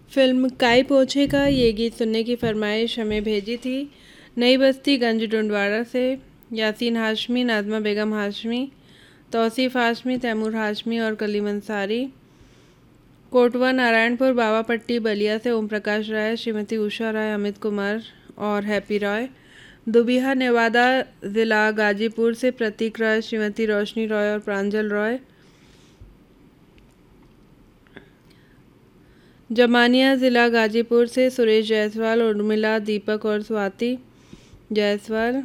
Film काई पोछे का ये गीत सुनने की फरमाइश हमें भेजी थी नई बस्ती गंज डुंडवाड़ा से यासीन हाशमी, नाज़मा बेगम हाशमी, तौसीफ़ हाशमी, तैमूर हाशमी और कलीम अंसारी। कोटवा नारायणपुर बावापट्टी बलिया से ओम प्रकाश राय, श्रीमती उषा राय, अमित कुमार और हैप्पी रॉय। दुबिहा नेवादा ज़िला गाजीपुर से प्रतीक राय, श्रीमती रोशनी रॉय और प्रांजल रॉय। जमानिया ज़िला गाजीपुर से सुरेश जायसवाल, उर्मिला, दीपक और स्वाति जायसवाल।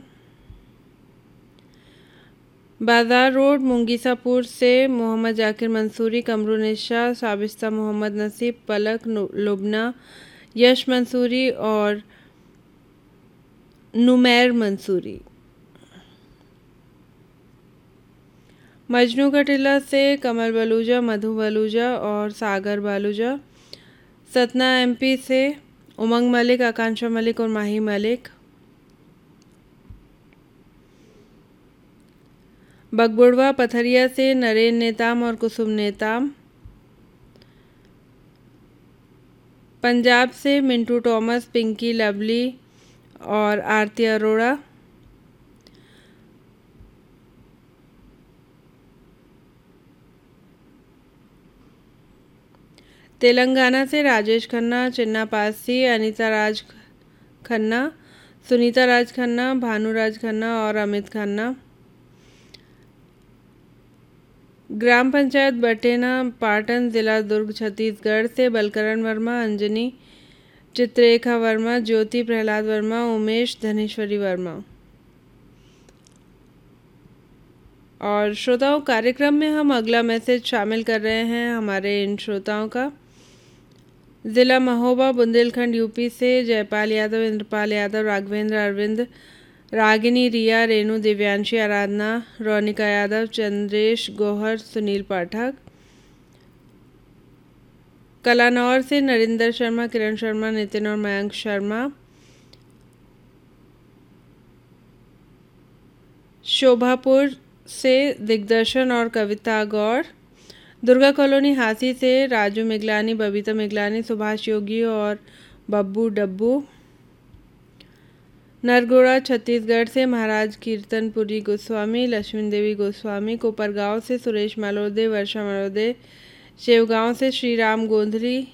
बाजार रोड मुंगीसापुर से मोहम्मद जाकिर मंसूरी, कमरू निशा, शाबिस्ता मोहम्मद नसीब, पलक, लुबना, यश मंसूरी और नुमैर मंसूरी। मजनू का टिला से कमल बलूजा, मधु बलूजा और सागर बालूजा। सतना एमपी से उमंग मलिक, आकांक्षा मलिक और माही मलिक। बगबुड़वा पथरिया से नरेन नेताम और कुसुम नेताम। पंजाब से मिंटू टॉमस, पिंकी लवली और आरती अरोड़ा। तेलंगाना से राजेश खन्ना, चिन्ना पासी, अनीता राज खन्ना, सुनीता राज खन्ना, भानुराज खन्ना और अमित खन्ना। ग्राम पंचायत बटेना पाटन, जिला दुर्ग, छत्तीसगढ़ से बलकरण वर्मा, अंजनी, चित्रेखा वर्मा, ज्योति प्रहलाद वर्मा, उमेश, धनेश्वरी वर्मा। और श्रोताओं, कार्यक्रम में हम अगला मैसेज शामिल कर रहे हैं हमारे इन श्रोताओं का। ज़िला महोबा बुंदेलखंड यूपी से जयपाल यादव, इंद्रपाल यादव, राघवेंद्र अरविंद, रागिनी, रिया, रेणु, दिव्यांशी, आराधना, रोनिका यादव, चंद्रेश गौहर, सुनील पाठक। कलानौर से नरिंदर शर्मा, किरण शर्मा, नितिन और मयंक शर्मा। शोभापुर से दिग्दर्शन और कविता गौर। दुर्गा कॉलोनी हासी से राजू मिगलानी, बबीता मिगलानी, सुभाष योगी और बब्बू डब्बू। नरगोड़ा छत्तीसगढ़ से महाराज कीर्तनपुरी गोस्वामी, लक्ष्मी देवी गोस्वामी। कोपरगांव से सुरेश मलोदे, वर्षा मलोदे। शेवगांव से श्रीराम गोंधली,